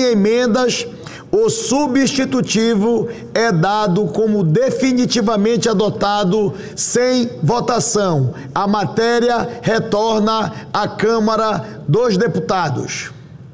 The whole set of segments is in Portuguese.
emendas, o substitutivo é dado como definitivamente adotado sem votação. A matéria retorna à Câmara dos Deputados.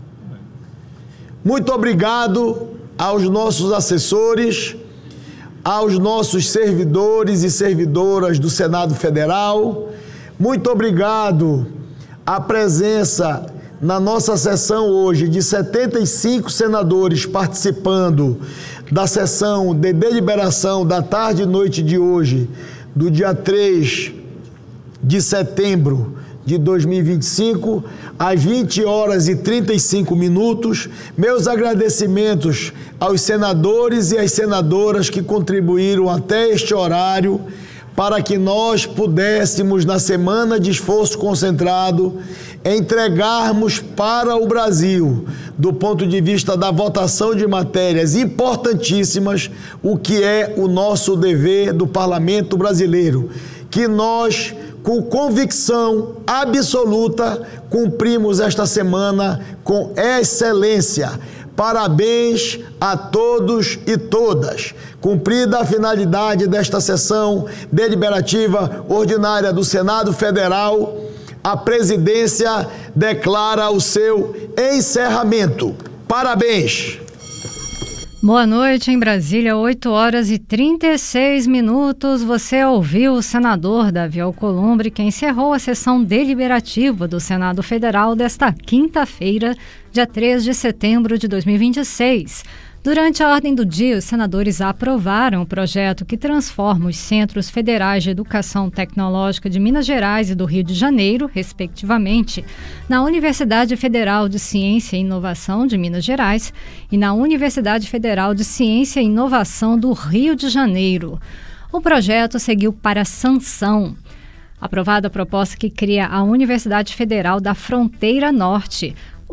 Muito obrigado aos nossos assessores, aos nossos servidores e servidoras do Senado Federal. Muito obrigado à presença na nossa sessão hoje de 75 senadores participando da sessão de deliberação da tarde e noite de hoje, do dia 3 de setembro de 2025, às 20 horas e 35 minutos. Meus agradecimentos aos senadores e às senadoras que contribuíram até este horário para que nós pudéssemos, na semana de esforço concentrado, entregarmos para o Brasil, do ponto de vista da votação de matérias importantíssimas, o que é o nosso dever do Parlamento brasileiro, que nós, com convicção absoluta, cumprimos esta semana com excelência. Parabéns a todos e todas. Cumprida a finalidade desta sessão deliberativa ordinária do Senado Federal, a presidência declara o seu encerramento. Parabéns! Boa noite, em Brasília, 8 horas e 36 minutos. Você ouviu o senador Davi Alcolumbre, que encerrou a sessão deliberativa do Senado Federal desta quinta-feira, dia 3 de setembro de 2026. Durante a ordem do dia, os senadores aprovaram o projeto que transforma os Centros Federais de Educação Tecnológica de Minas Gerais e do Rio de Janeiro, respectivamente, na Universidade Federal de Ciência e Inovação de Minas Gerais e na Universidade Federal de Ciência e Inovação do Rio de Janeiro. O projeto seguiu para sanção. Aprovada a proposta que cria a Universidade Federal da Fronteira Norte,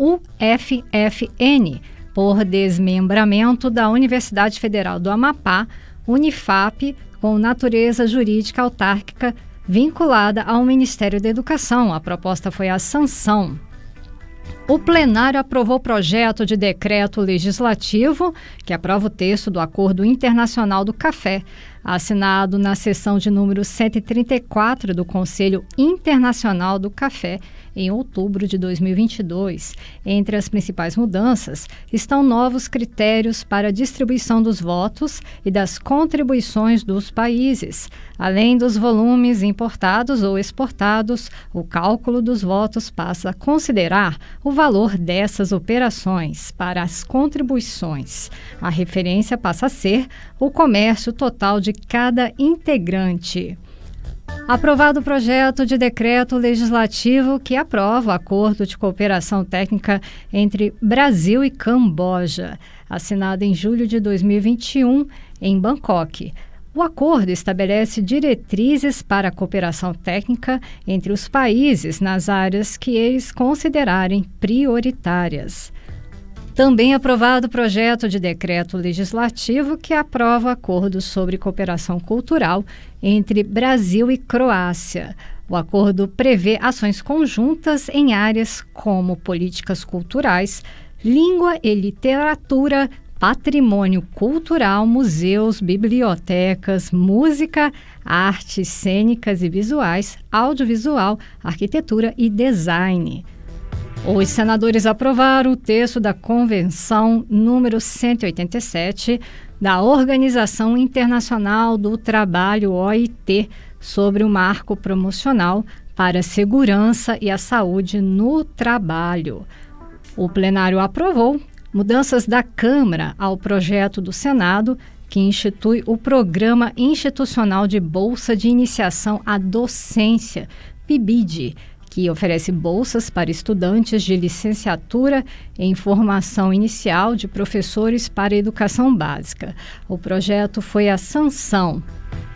UFFN, por desmembramento da Universidade Federal do Amapá, Unifap, com natureza jurídica autárquica vinculada ao Ministério da Educação. A proposta foi a sanção. O plenário aprovou o projeto de decreto legislativo que aprova o texto do Acordo Internacional do Café, assinado na sessão de número 134 do Conselho Internacional do Café, em outubro de 2022. Entre as principais mudanças estão novos critérios para a distribuição dos votos e das contribuições dos países. Além dos volumes importados ou exportados, o cálculo dos votos passa a considerar o valor dessas operações para as contribuições. A referência passa a ser o comércio total de cada integrante. Aprovado o projeto de decreto legislativo que aprova o Acordo de Cooperação Técnica entre Brasil e Camboja, assinado em julho de 2021 em Bangkok. O acordo estabelece diretrizes para a cooperação técnica entre os países nas áreas que eles considerarem prioritárias. Também aprovado o projeto de decreto legislativo que aprova acordos sobre cooperação cultural entre Brasil e Croácia. O acordo prevê ações conjuntas em áreas como políticas culturais, língua e literatura, patrimônio cultural, museus, bibliotecas, música, artes cênicas e visuais, audiovisual, arquitetura e design. Os senadores aprovaram o texto da Convenção número 187 da Organização Internacional do Trabalho, OIT, sobre o marco promocional para a segurança e a saúde no trabalho. O plenário aprovou mudanças da Câmara ao projeto do Senado, que institui o Programa Institucional de Bolsa de Iniciação à Docência, PIBID, que oferece bolsas para estudantes de licenciatura em formação inicial de professores para educação básica. O projeto foi a sanção.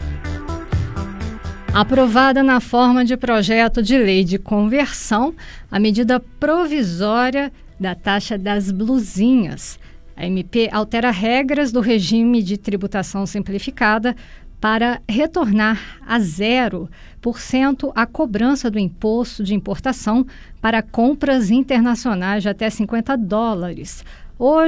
Aprovada na forma de projeto de lei de conversão, a medida provisória da taxa das blusinhas. A MP altera regras do regime de tributação simplificada para retornar a 0% a cobrança do imposto de importação para compras internacionais de até $50. Hoje,